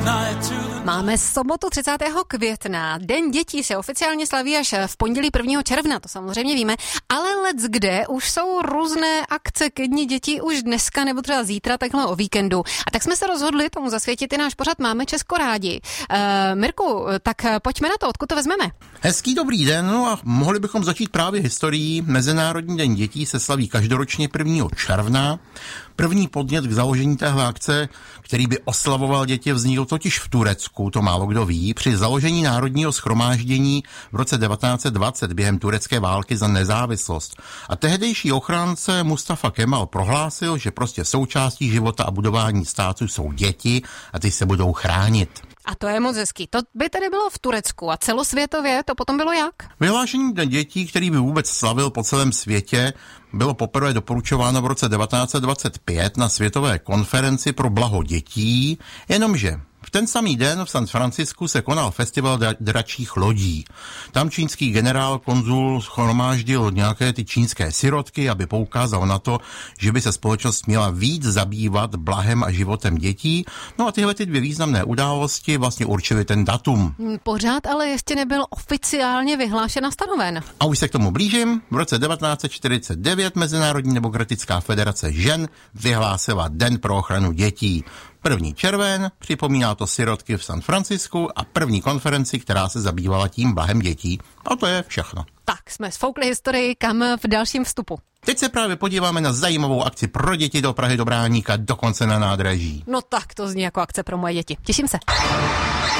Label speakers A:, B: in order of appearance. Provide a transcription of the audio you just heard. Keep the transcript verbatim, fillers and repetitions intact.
A: Máme sobotu třicátého května. Den dětí se oficiálně slaví až v pondělí prvního června, to samozřejmě víme, ale leckde už jsou různé akce ke dni dětí už dneska nebo třeba zítra, takhle o víkendu. A tak jsme se rozhodli tomu zasvětit i náš pořad Máme Česko rádi. E, Mirku, tak pojďme na to, odkud to vezmeme?
B: Hezký dobrý den, no a mohli bychom začít právě historií. Mezinárodní den dětí se slaví každoročně prvního června. První podnět k založení téhle akce, který by oslavoval děti, vznikl totiž v Turecku, to málo kdo ví, při založení Národního shromáždění v roce devatenáct set dvacet během turecké války za nezávislost. A tehdejší ochránce Mustafa Kemal prohlásil, že prostě součástí života a budování státu jsou děti a ty se budou chránit.
A: A to je moc hezký. To by tedy bylo v Turecku a celosvětově to potom bylo jak?
B: Vyhlášení den dětí, který by vůbec slavil po celém světě, bylo poprvé doporučováno v roce devatenáct set dvacet pět na světové konferenci pro blaho dětí, jenomže v ten samý den v San Francisku se konal festival dra- dračích lodí. Tam čínský generál konzul shromáždil nějaké ty čínské sirotky, aby poukázal na to, že by se společnost měla víc zabývat blahem a životem dětí. No a tyhle ty dvě významné události vlastně určily ten datum.
A: Pořád ale ještě nebyl oficiálně vyhlášen a stanoven.
B: A už se k tomu blížím. V roce devatenáct set čtyřicet devět Mezinárodní demokratická federace žen vyhlásila Den pro ochranu dětí. První červen, připomíná to sirotky v San Francisku a první konferenci, která se zabývala tím blahem dětí. A to je všechno.
A: Tak, jsme sfoukli historii, kam v dalším vstupu.
B: Teď se právě podíváme na zajímavou akci pro děti do Prahy do Bráníka, dokonce na nádraží.
A: No tak, to zní jako akce pro moje děti. Těším se.